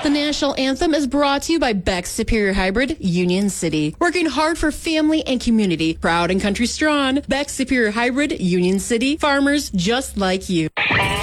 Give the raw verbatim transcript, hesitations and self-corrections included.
The national anthem is brought to you by Beck's Superior Hybrid, Union City. Working hard for family and community. Proud and country strong. Beck's Superior Hybrid, Union City. Farmers just like you.